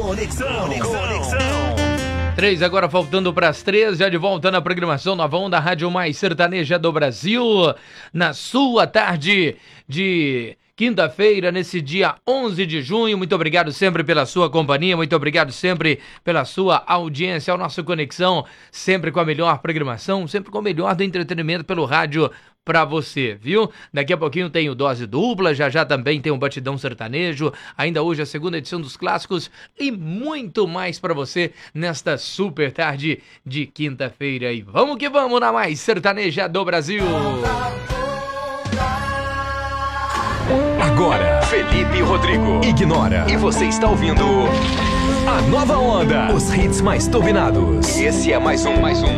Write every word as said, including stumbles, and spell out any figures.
Conexão. Conexão. Três, agora faltando para as três, já de volta na programação Nova Onda, Rádio Mais Sertaneja do Brasil, na sua tarde de quinta-feira, nesse dia onze de junho. Muito obrigado sempre pela sua companhia, muito obrigado sempre pela sua audiência ao nosso Conexão, sempre com a melhor programação, sempre com o melhor do entretenimento pelo rádio pra você, viu? Daqui a pouquinho tem o Dose Dupla, já já também tem o Batidão Sertanejo, ainda hoje a segunda edição dos clássicos e muito mais pra você nesta super tarde de quinta-feira. E vamos que vamos na Mais Sertaneja do Brasil! Agora, Felipe Rodrigo ignora. E você está ouvindo a Nova Onda, os hits mais turbinados. E esse é mais um, mais um.